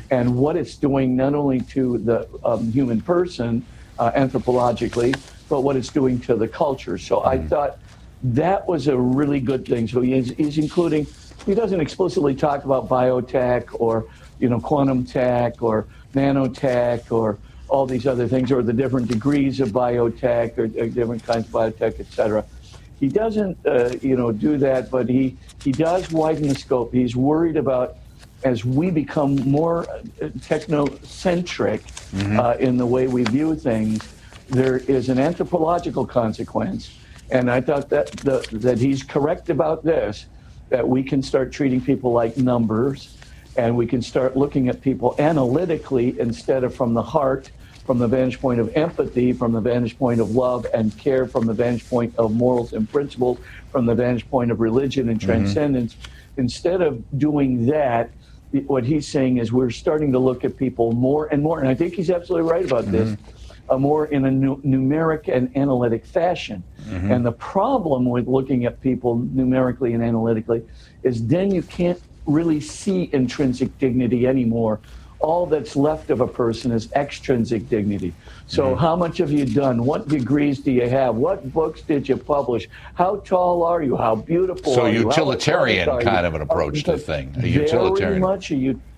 and what it's doing not only to the human person anthropologically, but what it's doing to the culture. So I thought that was a really good thing. So he's including, he doesn't explicitly talk about biotech or, quantum tech or nanotech or all these other things, or the different degrees of biotech or different kinds of biotech, et cetera. He doesn't, do that, but he does widen the scope. He's worried about, as we become more technocentric in the way we view things, there is an anthropological consequence. And I thought that he's correct about this, that we can start treating people like numbers, and we can start looking at people analytically instead of from the heart, from the vantage point of empathy, from the vantage point of love and care, from the vantage point of morals and principles, from the vantage point of religion and transcendence. Instead of doing that, what he's saying is we're starting to look at people more and more, and I think he's absolutely right about this, more in a numeric and analytic fashion. And the problem with looking at people numerically and analytically is then you can't really see intrinsic dignity anymore. All that's left of a person is extrinsic dignity. So how much have you done? What degrees do you have? What books did you publish? How tall are you? How beautiful are you? So utilitarian kind of an approach to thing. A utilitarian. Very much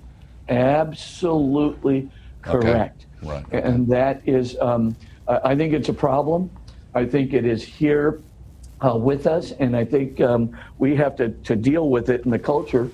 absolutely correct. Okay. Right. And that is, I think it's a problem. I think it is here with us, and I think we have to deal with it in the culture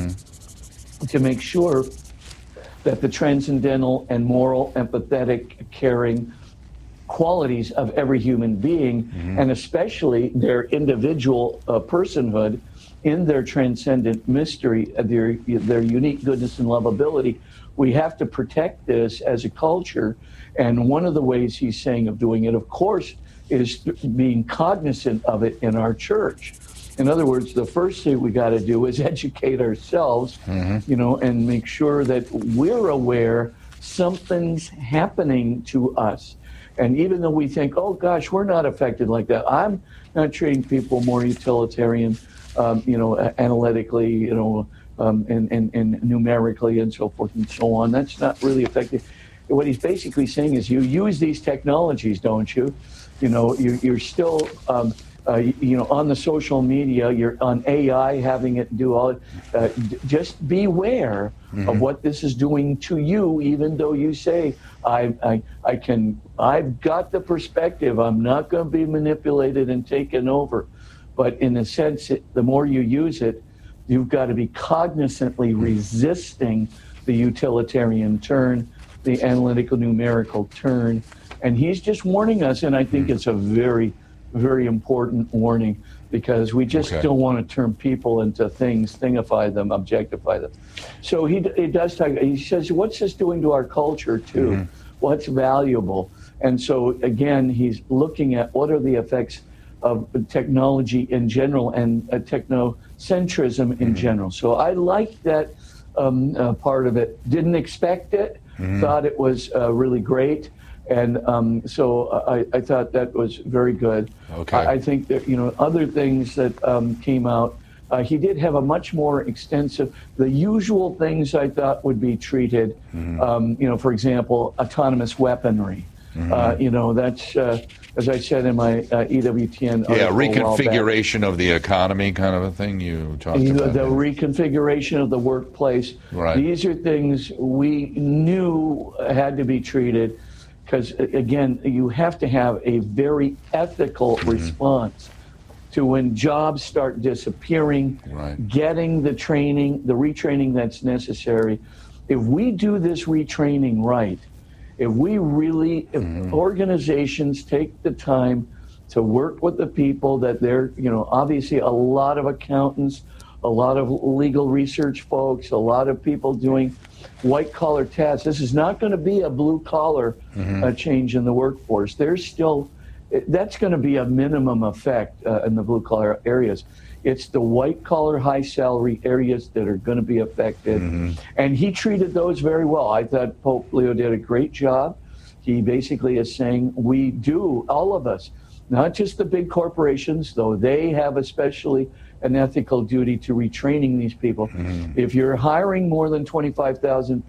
to make sure that the transcendental and moral, empathetic, caring qualities of every human being, and especially their individual personhood in their transcendent mystery, their unique goodness and lovability, we have to protect this as a culture. And one of the ways he's saying of doing it, of course, is being cognizant of it in our church. In other words, the first thing we got to do is educate ourselves, and make sure that we're aware something's happening to us. And even though we think, oh gosh, we're not affected like that, I'm not treating people more utilitarian, analytically, and numerically and so forth and so on. That's not really effective. What he's basically saying is you use these technologies, don't you? You're still on the social media, you're on AI, having it do all. Just beware of what this is doing to you. Even though you say, I've got the perspective. I'm not going to be manipulated and taken over. But in a sense, the more you use it, you've got to be cognizantly resisting the utilitarian turn, the analytical numerical turn. And he's just warning us, and I think it's a very, very important warning, because we just don't want to turn people into things, thingify them, objectify them. So he does talk, he says, what's this doing to our culture too? What's valuable? And so again, he's looking at what are the effects of technology in general and technocentrism in general. So I like that part of it. Didn't expect it, thought it was really great. And so I thought that was very good. I think that, other things that came out, he did have a much more extensive, the usual things I thought would be treated, for example, autonomous weaponry. That's, as I said in my EWTN article, reconfiguration of the economy kind of a thing you talked about. The reconfiguration of the workplace. Right. These are things we knew had to be treated, because, again, you have to have a very ethical response to when jobs start disappearing, getting the training, the retraining that's necessary. If we do this retraining right, if we really, if organizations take the time to work with the people that they're, obviously a lot of accountants, a lot of legal research folks, a lot of people doing white-collar tasks. This is not going to be a blue-collar change in the workforce. There's still, that's going to be a minimum effect in the blue-collar areas. It's the white-collar, high-salary areas that are going to be affected. And he treated those very well. I thought Pope Leo did a great job. He basically is saying we do, all of us, not just the big corporations, though they have especially an ethical duty to retraining these people. If you're hiring more than 25,000